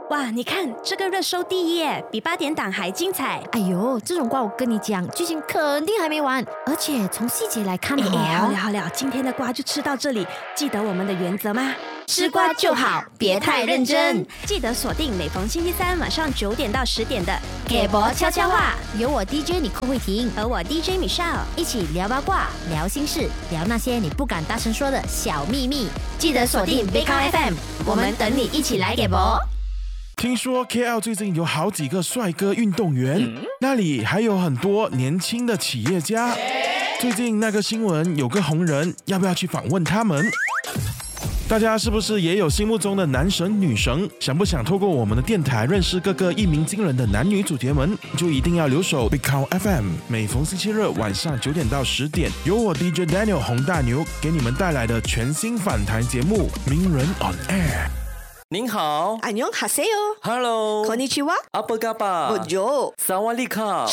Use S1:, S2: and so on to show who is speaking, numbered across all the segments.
S1: 哇，你看这个热搜第一耶，比8点档还精彩。
S2: 哎呦，这种瓜我跟你讲，剧情肯定还没完，而且从细节来看
S1: 好了，今天的瓜就吃到这里。记得我们的原则吗？吃瓜就好，别太认真。记得锁定每逢星期三晚上9点到10点的给博悄悄话，
S2: 有我 DJ 你寇慧婷
S1: 和我 DJ Michelle
S2: 一起聊八卦、聊心事、聊那些你不敢大声说的小秘密。
S1: 记得锁定 Big FM， 我们等你一起来给博。
S3: 听说 KL 最近有好几个帅哥运动员，那里还有很多年轻的企业家。最近那个新闻有个红人，要不要去访问他们？大家是不是也有心目中的男神女神？想不想透过我们的电台认识各个一鸣惊人的男女主角们？就一定要留守 Big Cow FM， 每逢星期日晚上9点到10点，由我 DJ Daniel 洪大牛给你们带来的全新访谈节目《名人 on Air》。
S4: 您好，
S5: 안녕하세요。
S4: Hello，
S5: konnichiwa。
S4: Apa kabar？
S5: Bonjour。
S4: Sawadee-ka。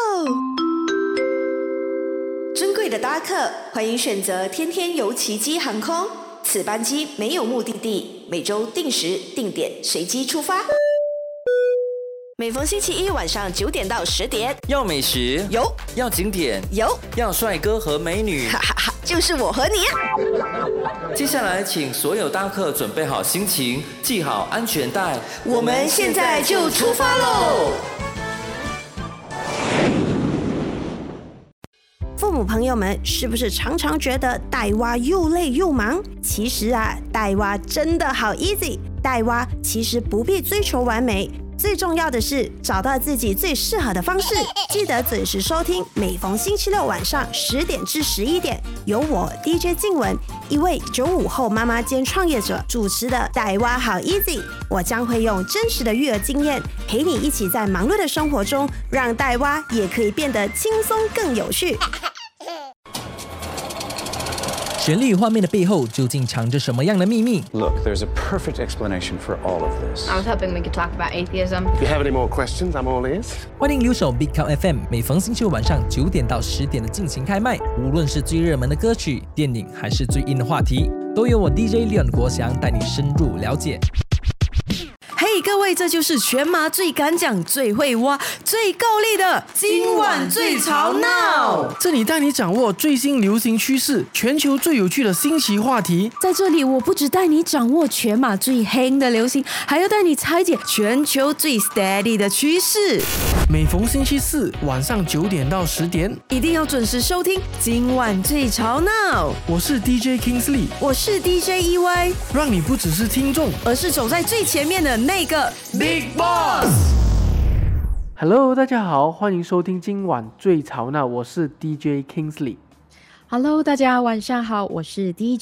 S5: 尊贵的搭客，欢迎选择天天游奇迹航空。此班机没有目的地，每周定时定点随机出发。每逢星期一晚上9点到10点，
S4: 要美食
S5: 有，
S4: 要景点
S5: 有，
S4: 要帅哥和美女，
S5: 哈哈哈，就是我和你。
S4: 接下来请所有搭客准备好心情，系好安全带，
S5: 我们现在就出发喽！父母朋友们是不是常常觉得带娃又累又忙？其实啊，带娃真的好 easy。带娃其实不必追求完美，最重要的是找到自己最适合的方式。记得准时收听，每逢星期六晚上10点至11点，由我 DJ 静雯，一位95后妈妈兼创业者主持的《带娃好 easy》，我将会用真实的育儿经验，陪你一起在忙碌的生活中，让带娃也可以变得轻松更有趣。
S6: 旋律与画面的背后究竟藏着什么样的秘密？
S7: Look, there's a perfect explanation for all of this.
S8: I was hoping we could talk about atheism.
S7: If you have any more questions, I'm all ears.
S6: 欢迎留守 Big Cow FM， 每逢星期六晚上9点到10点的进行开麦。无论是最热门的歌曲、电影，还是最硬的话题，都由我 DJ Leon 国祥带你深入了解。
S9: 嘿，各位，这就是全马最敢讲、最会挖、最够力的今晚最吵闹。
S10: 这里带你掌握最新流行趋势，全球最有趣的新奇话题。
S9: 在这里，我不只带你掌握全马最黑的流行，还要带你拆解全球最 steady 的趋势。
S10: 每逢星期四晚上9点到10点，
S9: 一定要准时收听今晚最吵闹。
S10: 我是 DJ Kingsley，
S9: 我是 DJ EY，
S10: 让你不只是听众，
S9: 而是走在最前面的那个 Big
S10: Boss。Hello， 大家好，欢迎收听今晚最吵闹，我是 DJ Kingsley。
S2: Hello， 大家晚上好，我是 DJ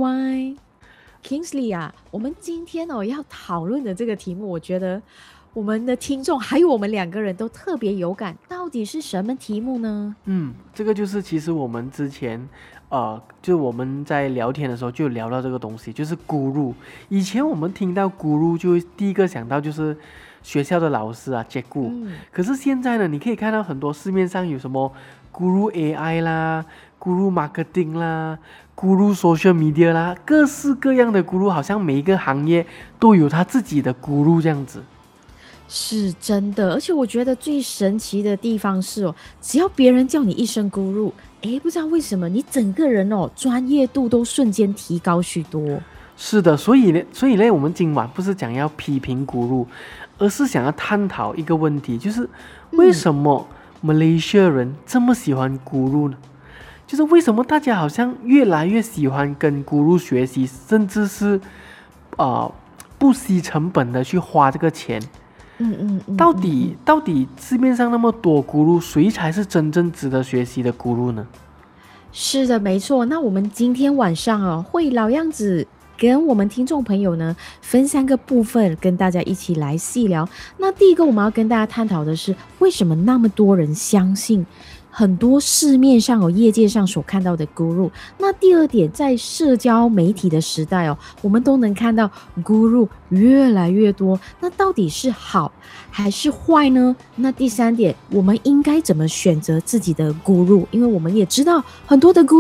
S2: EY。Kingsley 啊，我们今天要讨论的这个题目，我觉得我们的听众还有我们2个人都特别有感，到底是什么题目呢？
S10: 这个就是其实我们之前就我们在聊天的时候就聊到这个东西，就是 Guru。以前我们听到 Guru 就第一个想到就是学校的老师啊， Cikgu。可是现在呢，你可以看到很多市面上有什么 Guru AI 啦、Guru Marketing 啦、Guru Social Media 啦，各式各样的 Guru， 好像每一个行业都有他自己的 Guru 这样子。
S2: 是真的，而且我觉得最神奇的地方是只要别人叫你一声 Guru， 不知道为什么你整个人专业度都瞬间提高许多。
S10: 是的，所以呢，我们今晚不是讲要批评 Guru， 而是想要探讨一个问题，就是为什么马来西亚人这么喜欢 Guru 呢？就是为什么大家好像越来越喜欢跟 Guru 学习，甚至是不惜成本的去花这个钱。到底市面上那么多 Guru， 谁才是真正值得学习的 Guru 呢？
S2: 是的，没错。那我们今天晚上会老样子跟我们听众朋友呢分3个部分，跟大家一起来细聊。那第一个我们要跟大家探讨的是，为什么那么多人相信很多市面上业界上所看到的 Guru。 那第二点，在社交媒体的时代我们都能看到 Guru 越来越多，那到底是好还是坏呢？那第三点，我们应该怎么选择自己的 Guru？ 因为我们也知道很多的 Guru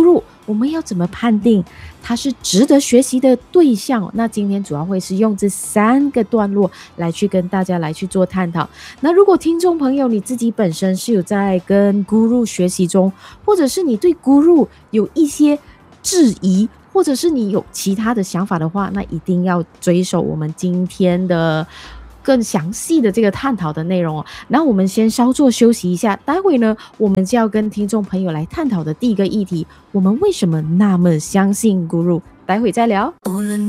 S2: 我们要怎么判定他是值得学习的对象？那今天主要会是用这3个段落来去跟大家来去做探讨。那如果听众朋友你自己本身是有在跟 Guru 学习中，或者是你对 Guru 有一些质疑，或者是你有其他的想法的话，那一定要追守我们今天的更详细的这个探讨的内容哦。那我们先稍作休息一下，待会呢我们就要跟听众朋友来探讨的第一个议题，我们为什么那么相信 Guru， 待会再聊。